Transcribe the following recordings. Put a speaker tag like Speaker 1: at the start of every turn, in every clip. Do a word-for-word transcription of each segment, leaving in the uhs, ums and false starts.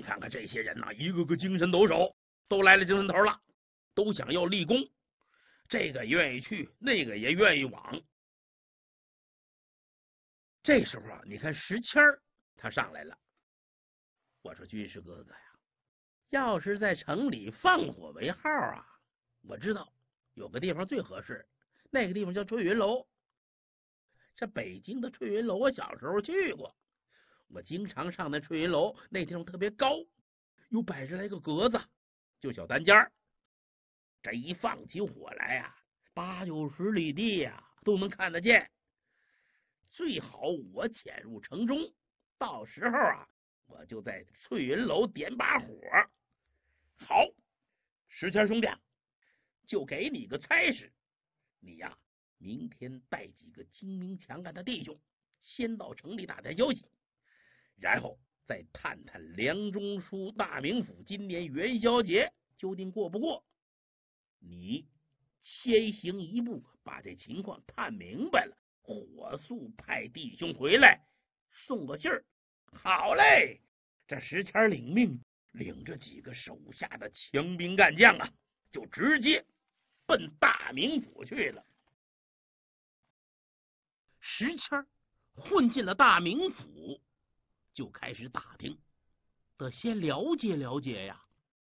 Speaker 1: 看看这些人呐、啊，一个个精神抖擞，都来了精神头了，都想要立功，这个愿意去，那个也愿意往。这时候啊，你看石谦儿他上来了。我说军师哥哥呀，要是在城里放火为号啊，我知道有个地方最合适，那个地方叫翠云楼。这北京的翠云楼，我小时候去过，我经常上那翠云楼，那地方特别高，有百十来个格子，就小单间儿。这一放起火来啊，八九十里地呀、啊、都能看得见。最好我潜入城中，到时候啊，我就在翠云楼点把火。好，石谦兄弟，就给你个差事，你呀，明天带几个精明强干的弟兄，先到城里打探消息，然后再探探梁中书大名府今年元宵节究竟过不过。你先行一步，把这情况探明白了，火速派弟兄回来送个信儿。好嘞，这石谦领命，领着几个手下的强兵干将啊，就直接奔大名府去了。石谦混进了大名府，就开始打听，得先了解了解呀。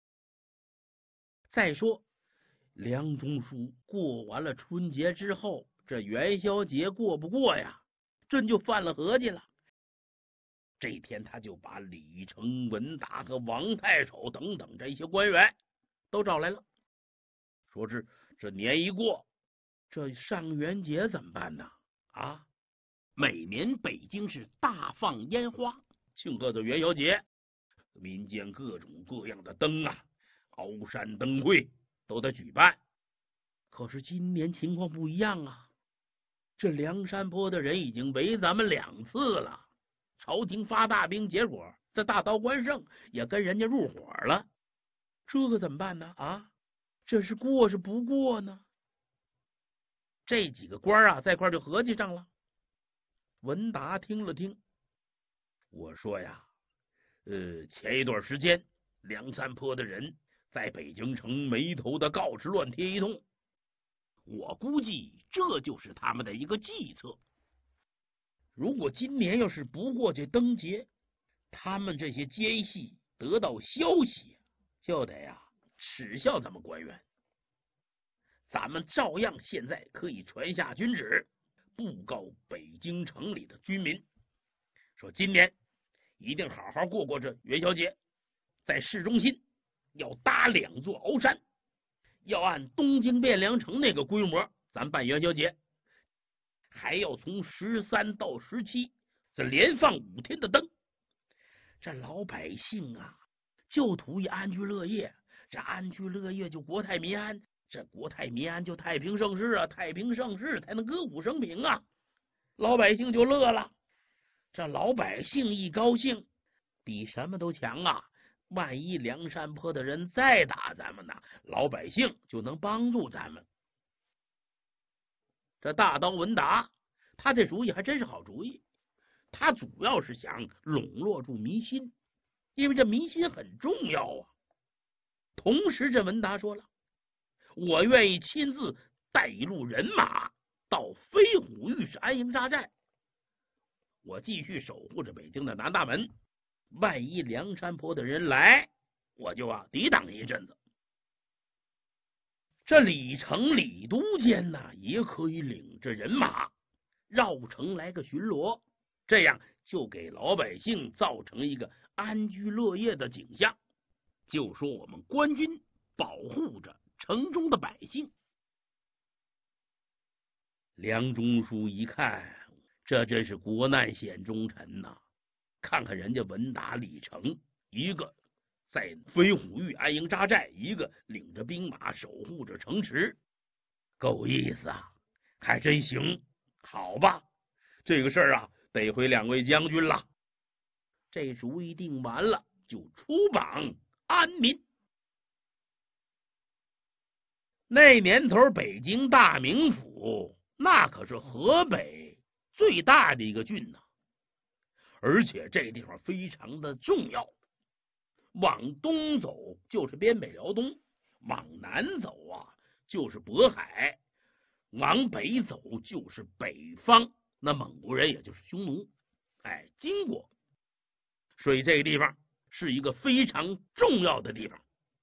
Speaker 1: 再说梁中书过完了春节之后，这元宵节过不过呀，这就犯了合计了。这天他就把李成、文达和王太守等等这些官员都找来了，说是这年一过，这上元节怎么办呢？啊，每年北京是大放烟花，庆贺的元宵节，民间各种各样的灯啊，鳌山灯会都得举办。可是今年情况不一样啊，这梁山泊的人已经围咱们两次了，朝廷发大兵，结果这大刀关胜也跟人家入伙了，这个怎么办呢？啊，这是过是不过呢？这几个官啊，在块就合计上了。文达听了听，我说呀，呃，前一段时间梁山泊的人在北京城眉头的告示乱贴一通，我估计这就是他们的一个计策。如果今年要是不过这灯节，他们这些奸细得到消息，就得呀耻笑咱们官员。咱们照样现在可以传下军旨，布告北京城里的军民，说今年一定好好过过这元宵节，在市中心要搭两座鳌山，要按东京汴梁城那个规模咱办元宵节，还要从十三到十七这连放五天的灯。这老百姓啊就图一安居乐业，这安居乐业就国泰民安，这国泰民安就太平盛世啊，太平盛世才能歌舞升平啊，老百姓就乐了。这老百姓一高兴，比什么都强啊，万一梁山泊的人再打咱们呢，老百姓就能帮助咱们。这大刀文达他这主意还真是好主意，他主要是想笼络住民心，因为这民心很重要啊。同时这文达说了，我愿意亲自带一路人马到飞虎御史安营扎寨，我继续守护着北京的南大门，万一梁山泊的人来，我就啊抵挡一阵子。这李成李都监呢，也可以领着人马绕城来个巡逻，这样就给老百姓造成一个安居乐业的景象，就说我们官军保护着城中的百姓。梁中书一看，这真是国难险中臣呐！看看人家文达、李成，一个在飞虎峪安营扎寨，一个领着兵马守护着城池，够意思啊，还真行。好吧，这个事儿啊，得回两位将军了。这主意定完了，就出榜安民。那年头，北京大名府那可是河北最大的一个郡呢，而且这地方非常的重要。 往东走就是边北辽东，往南走啊就是渤海，往北走就是北方，那蒙古人也就是匈奴。哎，经过，所以这个地方是一个非常重要的地方。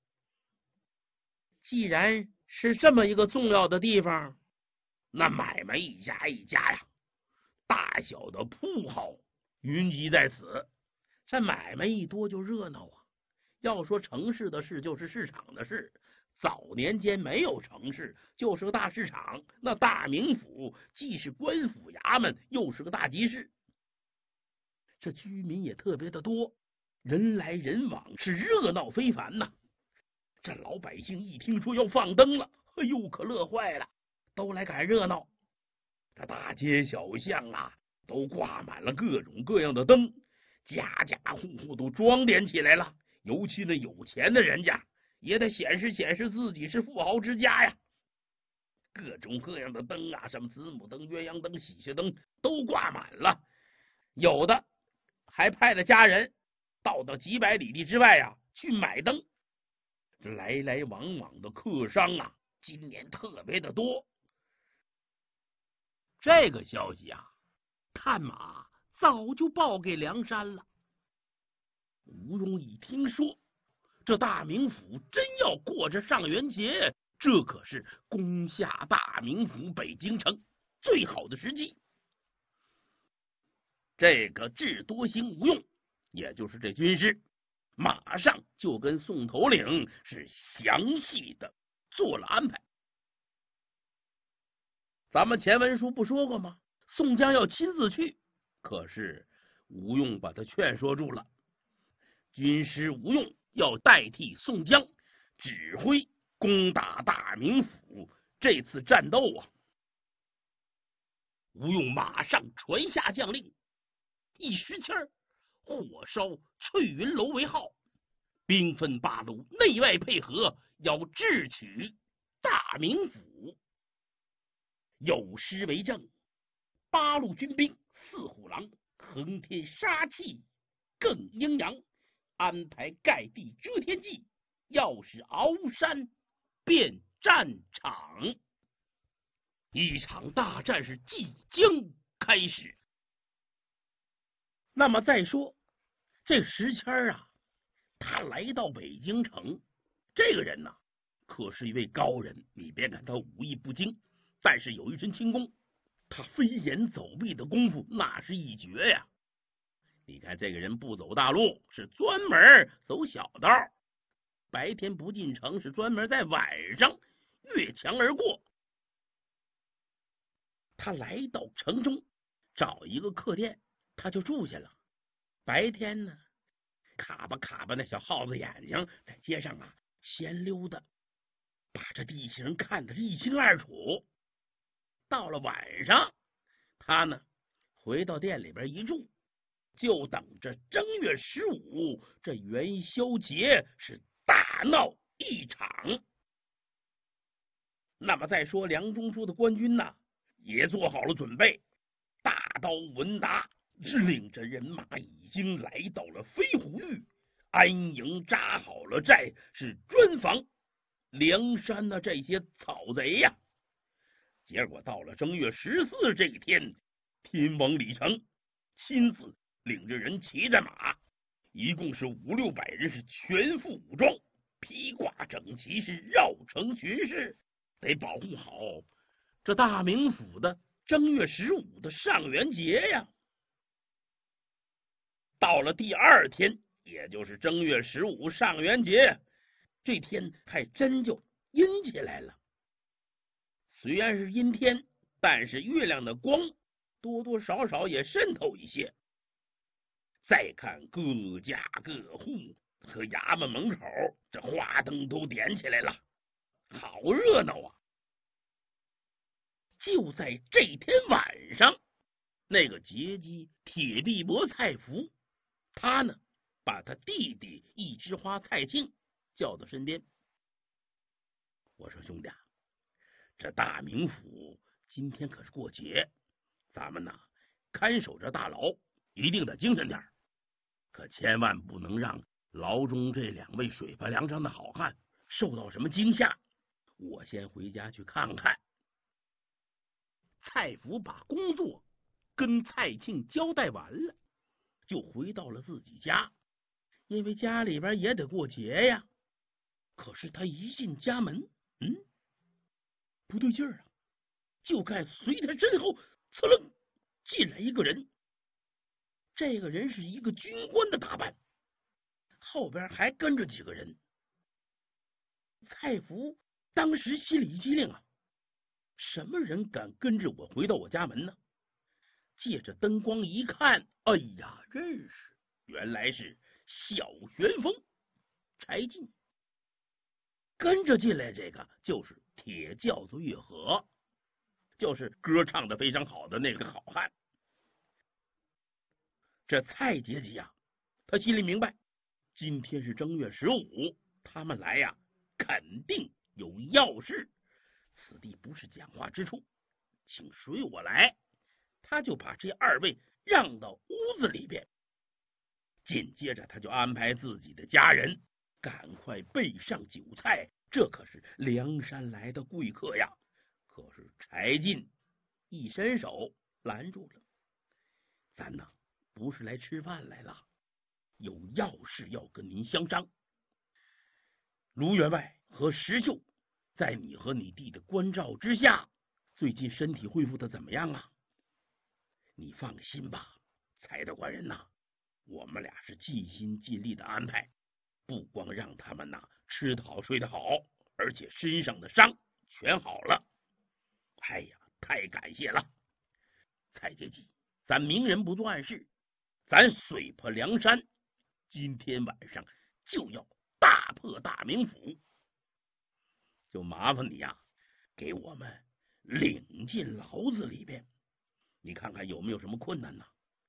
Speaker 1: 既然是这么一个重要的地方，那买卖一家一家呀，大小的铺号云集在此，这买卖一多就热闹啊。要说城市的事就是市场的事，早年间没有城市，就是个大市场。那大名府既是官府衙门，又是个大集市，这居民也特别的多，人来人往，是热闹非凡呐。这老百姓一听说要放灯了，哎呦，可乐坏了，都来赶热闹。这大街小巷啊，都挂满了各种各样的灯，家家户户都装点起来了。尤其那有钱的人家，也得显示显示自己是富豪之家呀。各种各样的灯啊，什么子母灯、鸳鸯灯、喜鹊灯都挂满了。有的还派了家人到到几百里地之外啊去买灯。这来来往往的客商啊，今年特别的多。这个消息啊，探马早就报给梁山了。吴用一听说这大名府真要过这上元节，这可是攻下大名府北京城最好的时机。这个智多星吴用，也就是这军师，马上就跟宋头领是详细的做了安排。咱们前文书不说过吗？宋江要亲自去，可是吴用把他劝说住了。军师吴用要代替宋江指挥攻打大名府这次战斗啊！吴用马上传下将令，一时气儿，火烧翠云楼为号，兵分八路，内外配合，要智取大名府。有诗为证：八路军兵似虎狼，横天杀气更阴阳。安排盖地遮天计，要使鳌山变战场。一场大战是即将开始。那么再说这时迁啊，他来到北京城，这个人呢、啊，可是一位高人。你别看他武艺不精，但是有一身轻功，他飞檐走壁的功夫那是一绝呀。你看这个人不走大路，是专门走小道，白天不进城，是专门在晚上越墙而过。他来到城中，找一个客店，他就住下了。白天呢，卡巴卡巴那小耗子眼睛在街上啊闲溜达，把这地形看得是一清二楚。到了晚上，他呢回到店里边一住，就等着正月十五这元宵节是大闹一场。那么再说梁中书的官军呢，也做好了准备。大刀文达领着人马已经来到了飞虎峪，安营扎好了寨，是专防梁山的这些草贼呀。结果到了正月十四这一天，天王李成亲自领着人骑着马，一共是五六百人，是全副武装，披挂整齐，是绕城巡视，得保护好这大名府的正月十五的上元节呀。到了第二天，也就是正月十五上元节，这天还真就阴起来了。虽然是阴天，但是月亮的光多多少少也渗透一些。再看各家各户和衙门门口，这花灯都点起来了，好热闹啊！就在这天晚上，那个劫机铁臂魔蔡福，他呢把他弟弟一枝花蔡庆叫到身边。我说兄弟啊，这大名府今天可是过节，咱们呢看守着大牢，一定得精神点，可千万不能让牢中这两位水泊梁山的好汉受到什么惊吓？我先回家去看看。蔡福把工作跟蔡庆交代完了，就回到了自己家，因为家里边也得过节呀。可是他一进家门，嗯，不对劲儿啊！就看随他身后呲楞进来一个人，这个人是一个军官的打扮，后边还跟着几个人。蔡福当时心里一激灵啊，什么人敢跟着我回到我家门呢？借着灯光一看，哎呀，认识，原来是小旋风柴进。跟着进来这个就是铁轿子月和，就是歌唱的非常好的那个好汉。这蔡姐姐呀，他心里明白，今天是正月十五，他们来呀，肯定有要事，此地不是讲话之处，请随我来。他就把这二位让到屋子里边，紧接着他就安排自己的家人赶快备上酒菜，这可是梁山来的贵客呀。可是柴进一伸手拦住了，咱呢不是来吃饭来了，有要事要跟您相商。卢员外和石秀在你和你弟的关照之下，最近身体恢复的怎么样啊？你放心吧，蔡大官人呐，我们俩是尽心尽力的安排，不光让他们呐吃得好睡得好，而且身上的伤全好了。哎呀，太感谢了！蔡姐姐，咱明人不做暗事，咱水泊梁山今天晚上就要大破大名府，就麻烦你呀，给我们领进牢子里边，你看看有没有什么困难呢？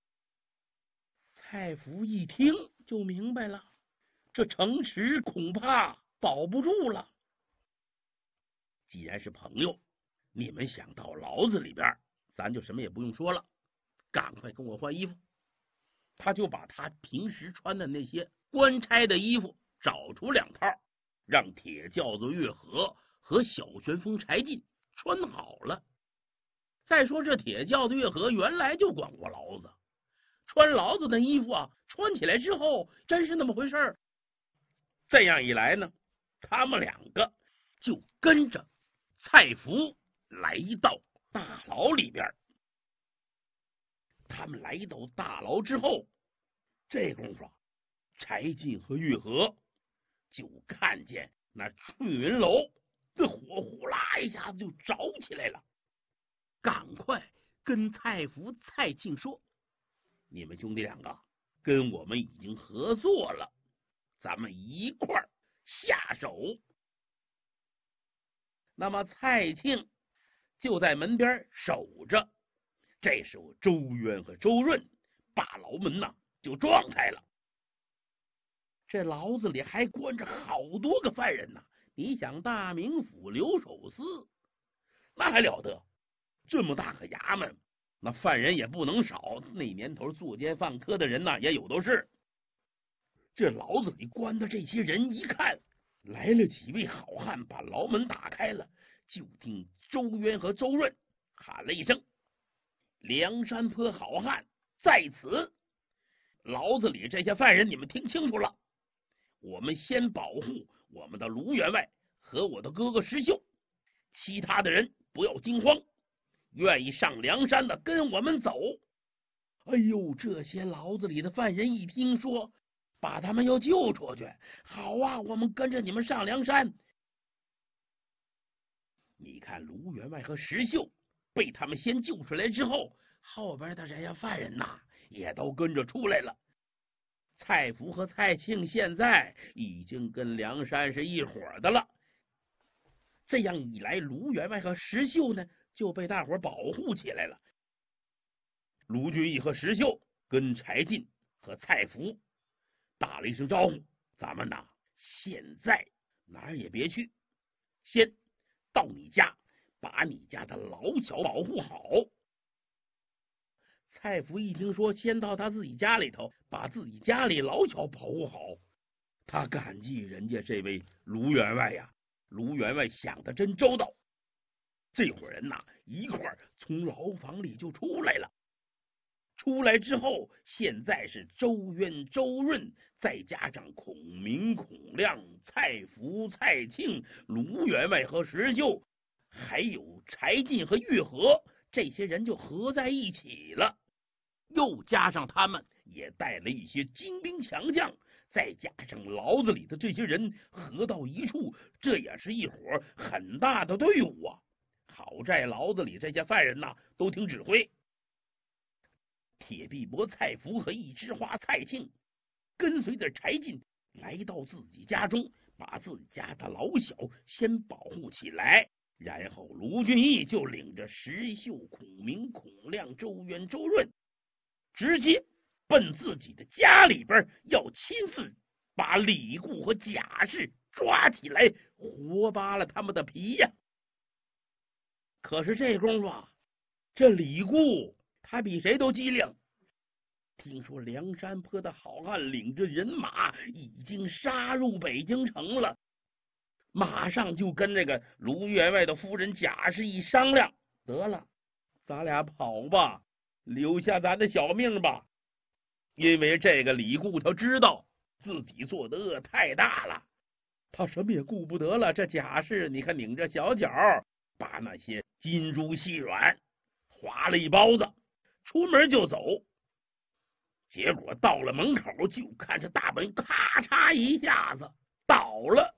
Speaker 1: 蔡福一听就明白了，这城池恐怕保不住了。既然是朋友，你们想到牢子里边，咱就什么也不用说了，赶快跟我换衣服。他就把他平时穿的那些官差的衣服找出两套，让铁轿子月和和小旋风柴进穿好了。再说这铁轿子月和原来就管过牢子，穿牢子的衣服啊，穿起来之后真是那么回事儿。这样一来呢，他们两个就跟着蔡福来到大牢里边。他们来到大牢之后，这功夫柴进和月和就看见那翠云楼这火呼啦一下子就着起来了，赶快跟蔡福、蔡庆说：“你们兄弟两个跟我们已经合作了，咱们一块儿下手。”那么蔡庆就在门边守着。这时候周渊和周润把牢门呐就撞开了。这牢子里还关着好多个犯人呐，你想大名府留守司那还了得，这么大个衙门，那犯人也不能少，那年头作奸犯科的人呐也有都是。这牢子里关的这些人一看来了几位好汉，把牢门打开了，就听周渊和周润喊了一声：“梁山泊好汉在此！”牢子里这些犯人，你们听清楚了，我们先保护我们的卢员外和我的哥哥石秀，其他的人不要惊慌，愿意上梁山的跟我们走。哎呦，这些牢子里的犯人一听说把他们要救出去，好啊，我们跟着你们上梁山。你看卢员外和石秀被他们先救出来之后，后边的这些犯人呐也都跟着出来了。蔡福和蔡庆现在已经跟梁山是一伙的了，这样一来，卢员外和石秀呢就被大伙保护起来了。卢俊义和石秀跟柴进和蔡福打了一声招呼：“咱们呐现在哪儿也别去，先到你家把你家的老小保护好。”蔡福一听说先到他自己家里头把自己家里老小保护好， 他感激人家这位卢员外呀，卢员外想的真周到。这伙人呐，一块儿从牢房里就出来了。出来之后，现在是周渊、周润，再加上孔明、孔亮、蔡福、蔡庆、卢员外和石秀，还有柴进和玉和，这些人就合在一起了。又加上他们也带了一些精兵强将，再加上牢子里的这些人合到一处，这也是一伙很大的队伍啊。好在牢子里这些犯人呐，都听指挥。铁臂膊蔡福和一枝花蔡庆跟随着柴进来到自己家中，把自己家的老小先保护起来。然后卢俊义就领着石秀、孔明、孔亮、周渊、周润，直接奔自己的家里边，要亲自把李固和贾氏抓起来，活扒了他们的皮呀！可是这功夫啊，这李固他比谁都机灵。听说梁山泊的好汉领着人马已经杀入北京城了，马上就跟那个卢员外的夫人贾氏一商量，得了，咱俩跑吧，留下咱的小命吧。因为这个李固他知道自己做的恶太大了，他什么也顾不得了。这贾氏你看拧着小脚，把那些金珠细软划了一包子，出门就走。结果到了门口，就看这大门咔嚓一下子倒了。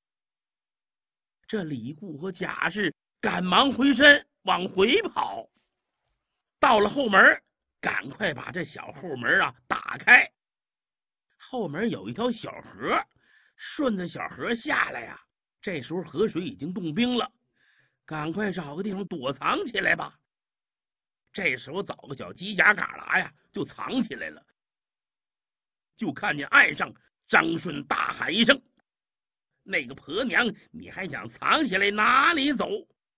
Speaker 1: 这李固和贾氏赶忙回身往回跑，到了后门，赶快把这小后门啊打开。后门有一条小河，顺着小河下来呀、啊。这时候河水已经冻冰了，赶快找个地方躲藏起来吧。这时候找个小犄角旮旯呀，就藏起来了。就看见岸上张顺大喊一声：“那个婆娘，你还想藏起来哪里走？”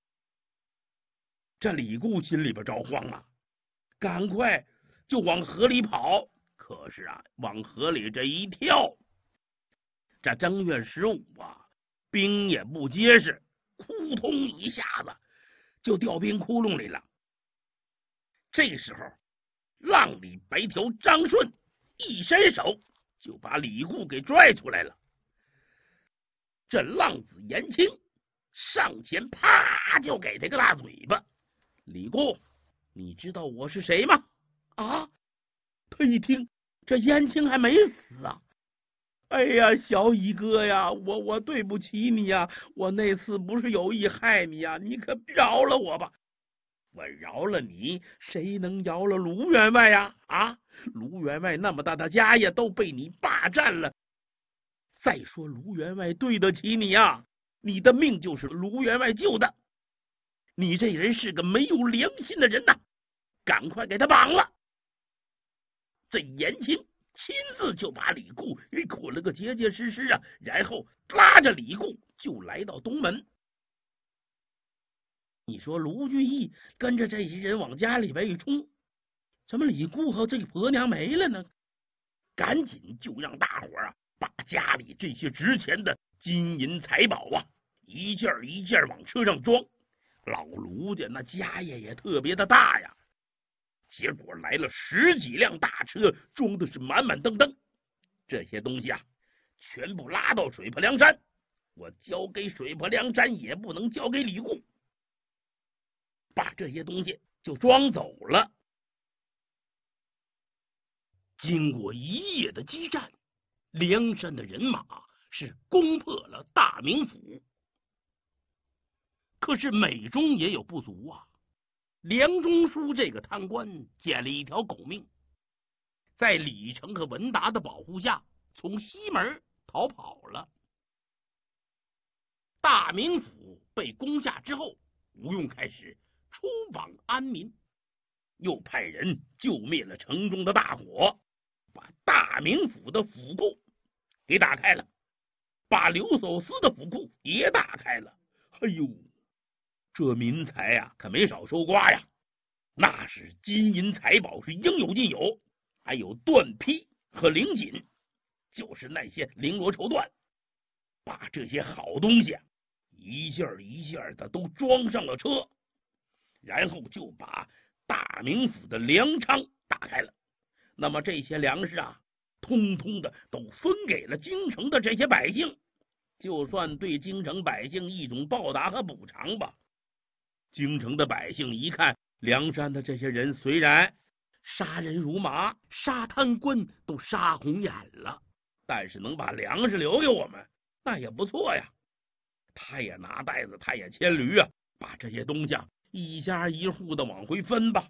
Speaker 1: 这李固心里边着慌啊，赶快就往河里跑。可是啊，往河里这一跳，这正月十五啊，冰也不结实，扑通一下子就掉冰窟窿里了。这时候，浪里白条张顺一伸手就把李固给拽出来了。这浪子严青上前啪就给他个大嘴巴。李固，你知道我是谁吗？啊！他一听这严青还没死啊！哎呀，小乙哥呀，我我对不起你呀，我那次不是有意害你呀，你可饶了我吧。我饶了你，谁能饶了卢员外呀？啊，卢员外那么大的家业都被你霸占了。再说卢员外对得起你呀，你的命就是卢员外救的。你这人是个没有良心的人呐，赶快给他绑了。这严青亲自就把李固给捆了个结结实实啊，然后拉着李固就来到东门。你说卢俊义跟着这些人往家里边一冲，怎么李固和这个婆娘没了呢？赶紧就让大伙啊把家里这些值钱的金银财宝啊一件一件往车上装。老卢家那家业也特别的大呀，结果来了十几辆大车，装的是满满登登。这些东西啊全部拉到水泊梁山，我交给水泊梁山也不能交给李固，把这些东西就装走了。经过一夜的激战，梁山的人马是攻破了大名府。可是美中也有不足啊，梁中书这个贪官捡了一条狗命，在李成和文达的保护下从西门逃跑了。大名府被攻下之后，吴用开始出访安民，又派人救灭了城中的大火，把大名府的府库给打开了，把刘守思的府库也打开了。哎呦，这民财呀、啊，可没少收刮呀！那是金银财宝是应有尽有，还有缎匹和绫锦。 就是那些绫罗绸缎，把这些好东西一件一件的都装上了车，然后就把大名府的粮仓打开了。那么这些粮食啊，通通的都分给了京城的这些百姓，就算对京城百姓一种报答和补偿吧。京城的百姓一看梁山的这些人虽然杀人如麻，杀贪官都杀红眼了，但是能把粮食留给我们，那也不错呀。他也拿袋子，他也牵驴啊，把这些东西啊一家一户的往回分吧。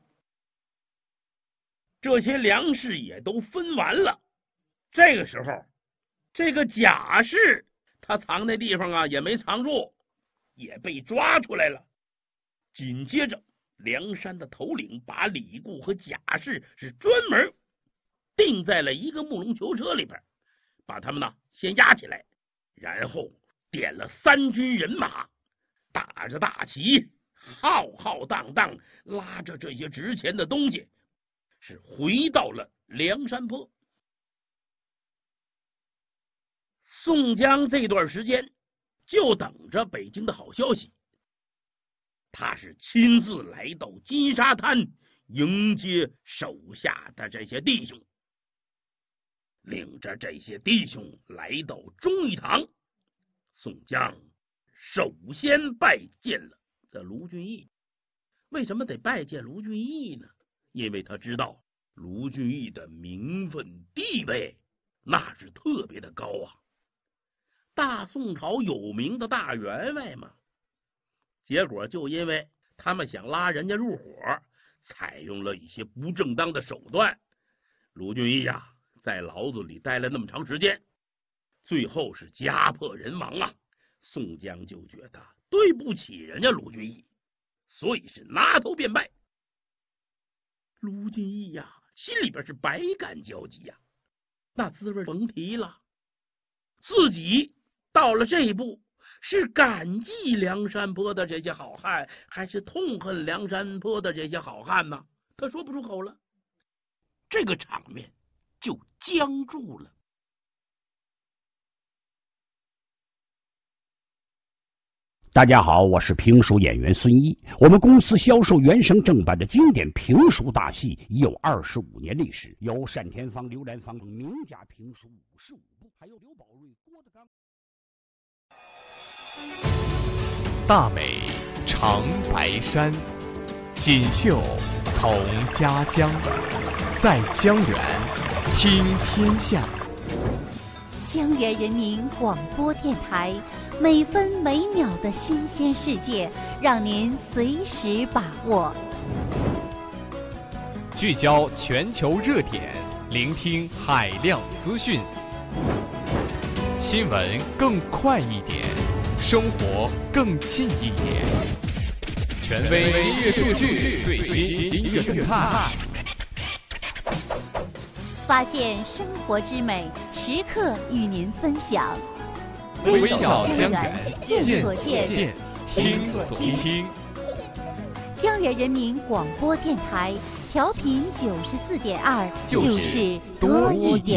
Speaker 1: 这些粮食也都分完了，这个时候这个贾氏他藏那地方啊也没藏住，也被抓出来了。紧接着梁山的头领把李固和贾氏是专门定在了一个木龙囚车里边，把他们呢先押起来，然后点了三军人马，打着大旗，浩浩荡荡拉着这些值钱的东西，是回到了梁山坡。宋江这段时间就等着北京的好消息，他是亲自来到金沙滩迎接手下的这些弟兄，领着这些弟兄来到忠义堂。宋江首先拜见了这卢俊义。为什么得拜见卢俊义呢？因为他知道卢俊义的名分地位那是特别的高啊，大宋朝有名的大员外嘛。结果就因为他们想拉人家入伙，采用了一些不正当的手段，卢俊义呀在牢子里待了那么长时间，最后是家破人亡啊。宋江就觉得对不起人家卢俊义，所以是拿头便拜。卢俊义呀心里边是百感交集呀，那滋味甭提了。自己到了这一步，是感激梁山泊的这些好汉，还是痛恨梁山泊的这些好汉呢？他说不出口了，这个场面就僵住了。
Speaker 2: 大家好，我是评书演员孙一。我们公司销售原声正版的经典评书大戏已有二十五年历史，有单田芳、刘兰芳等名家评书五十五部，还有刘宝瑞、郭德纲。
Speaker 3: 大美长白山，锦绣同家乡，在江源听天下。
Speaker 4: 江源人民广播电台，每分每秒的新鲜世界，让您随时把握。
Speaker 3: 聚焦全球热点，聆听海量资讯，新闻更快一点，生活更近一点。权威音乐数据，最新音乐动态，
Speaker 4: 发现生活之美，时刻与您分享。
Speaker 3: 微小江源，
Speaker 4: 见所见，
Speaker 3: 听所听。
Speaker 4: 江源人民广播电台，调频九十四点二，就是多一点。